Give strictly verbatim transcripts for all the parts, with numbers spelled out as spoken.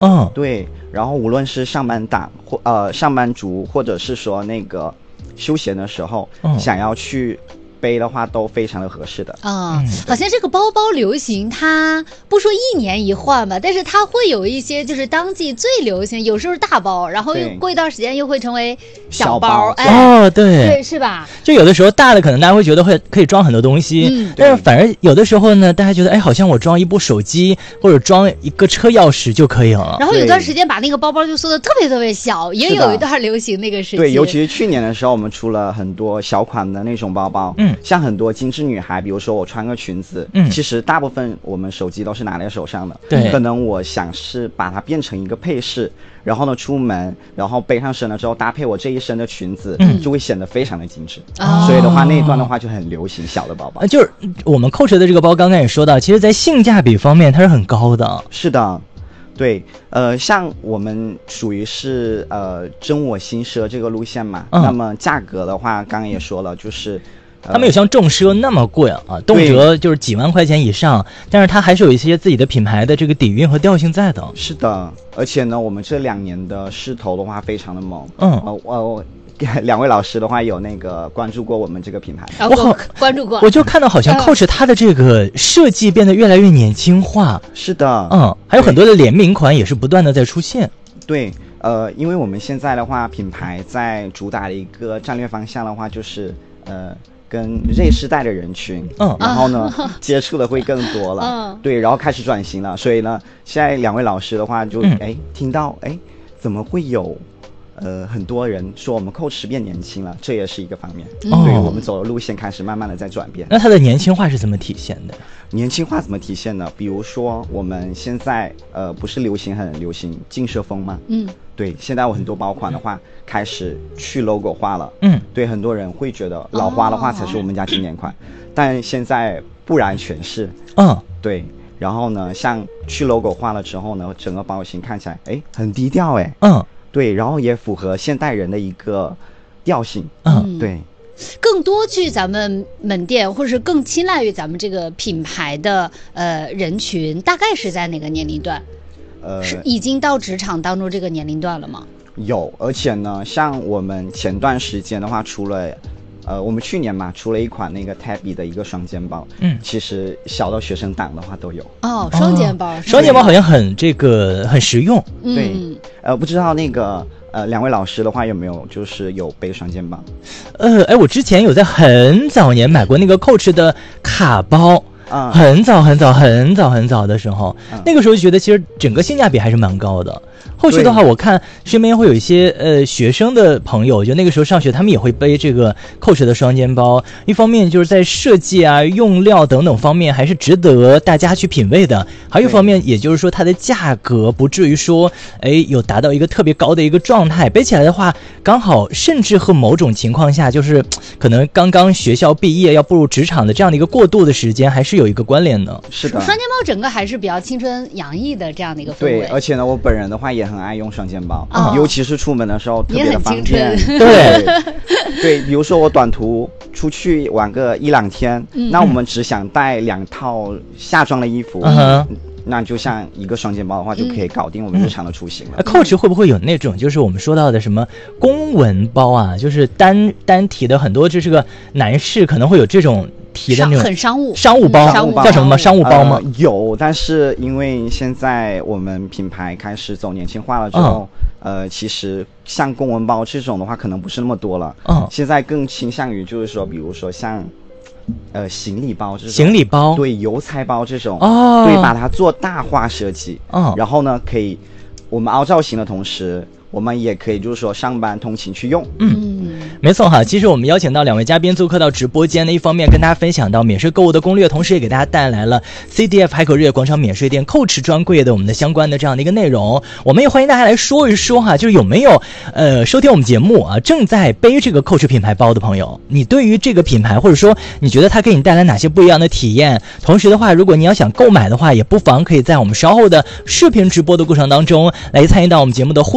嗯， 对，然后无论是上班党或呃上班族，或者是说那个休闲的时候，嗯、想要去背的话都非常的合适的啊、嗯，好像这个包包流行，它不说一年一换吧，但是它会有一些就是当季最流行，有时候是大包，然后又过一段时间又会成为小包， 小包哎， 哦，对， 对，是吧？ 就有的时候大的可能大家会觉得会可以装很多东西，嗯，但是反而有的时候呢，大家觉得哎，好像我装一部手机或者装一个车钥匙就可以了。 然后有段时间把那个包包就缩得特别特别小，也有一段流行那个时期。 对，尤其是去年的时候，我们出了很多小款的那种包包，嗯，像很多精致女孩，比如说我穿个裙子，嗯，其实大部分我们手机都是拿在手上的， 对， 可能我想是把它变成一个配饰，然后呢出门，然后背上身了之后搭配我这一身的裙子，嗯，就会显得非常的精致。哦、所以的话，那一段的话就很流行小的包包。 呃，就是我们 Coach 的这个包，刚刚也说到，其实在性价比方面它是很高的。 是的。对，呃，像我们属于是呃真我新奢这个路线嘛，嗯、那么价格的话，刚刚也说了，就是。 它没有像重奢那么贵啊，动辄就是几万块钱以上，但是它还是有一些自己的品牌的这个底蕴和调性在的。 是的，而且呢，我们这两年的势头的话非常的猛。 嗯， 呃，我两位老师的话有那个关注过我们这个品牌， 我好关注过， 我就看到好像 Coach 它的这个设计变得越来越年轻化。 是的， 嗯，还有很多的联名款也是不断的在出现。 对。呃，因为我们现在的话，品牌在主打的一个战略方向的话，就是呃。跟Z世代的人群，嗯，然后呢，啊、接触的会更多了，嗯，对，然后开始转型了，所以呢，现在两位老师的话就，哎、嗯，听到，哎，怎么会有，呃，很多人说我们 Coach 变年轻了，这也是一个方面，嗯、对，我们走的路线开始慢慢的在转变。 那它的年轻化是怎么体现的？ 年轻化怎么体现呢？比如说我们现在，呃，不是流行很流行竞摄风吗？嗯。对，现在有很多包款的话开始去 logo 化了，嗯，对，很多人会觉得老花的话才是我们家经典款，哦、但现在不然全是， 嗯， 对，然后呢，像去 logo 化了之后呢，整个包型看起来，哎，很低调，哎， 嗯， 对，然后也符合现代人的一个调性， 嗯， 对。 更多去咱们门店，或者是更青睐于咱们这个品牌的呃人群，大概是在哪个年龄段？呃，是已经到职场当中这个年龄段了吗？ 有，而且呢，像我们前段时间的话，除了，呃，我们去年嘛，出了一款那个 Tabby 的一个双肩包，嗯，其实小到学生党的话都有。 哦，双肩包，哦、 双肩包好像很这个很实用。 对，嗯、呃，不知道那个呃两位老师的话有没有就是有背双肩包？ 呃，哎，我之前有在很早年买过那个 Coach 的卡包。 嗯、 很早很早很早很早的时候、嗯、那个时候就觉得其实整个性价比还是蛮高的。后续的话我看身边会有一些呃学生的朋友，就那个时候上学他们也会背这个 Coach 的双肩包，一方面就是在设计啊用料等等方面还是值得大家去品味的，还有一方面也就是说它的价格不至于说哎有达到一个特别高的一个状态，背起来的话刚好甚至和某种情况下就是可能刚刚学校毕业要步入职场的这样的一个过渡的时间还是有一个关联的。 是的， 双肩包整个还是比较青春洋溢的这样的一个氛围。 对，而且呢我本人的话也很爱用双肩包、哦、尤其是出门的时候特别的方便。 对对，比如说我短途出去玩个一两天、嗯、那我们只想带两套夏装的衣服、嗯、那就像一个双肩包的话就可以搞定我们日常的出行了。 嗯、Coach 会不会有那种就是我们说到的什么公文包啊，就是单单提的很多就是个男士可能会有这种提的那种很商务商务包、嗯、叫什么吗？商务包吗、 呃？有，但是因为现在我们品牌开始走年轻化了之后、嗯、呃，其实像公文包这种的话可能不是那么多了。嗯，现在更倾向于就是说，比如说像呃行李包这种， 行李包对邮差包这种，哦，对，把它做大化设计。嗯，然后呢，可以我们凹造型的同时。我们也可以就是说上班通勤去用。 嗯，没错哈。其实我们邀请到两位嘉宾做客到直播间呢，一方面跟大家分享到免税购物的攻略，同时也给大家带来了 C D F 海口日月广场免税店 Coach 专柜的我们的相关的这样的一个内容。我们也欢迎大家来说一说哈，就是有没有呃收听我们节目啊，正在背这个 Coach 品牌包的朋友，你对于这个品牌或者说你觉得它给你带来哪些不一样的体验？同时的话，如果你要想购买的话，也不妨可以在我们稍后的视频直播的过程当中来参与到我们节目的互动和分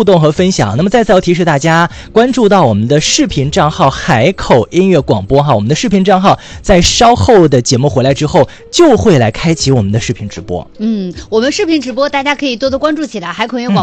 分享。那么再次要提示大家，关注到我们的视频账号海口音乐广播哈，我们的视频账号在稍后的节目回来之后就会来开启我们的视频直播。 嗯，我们视频直播大家可以多多关注起来，海口音乐广播。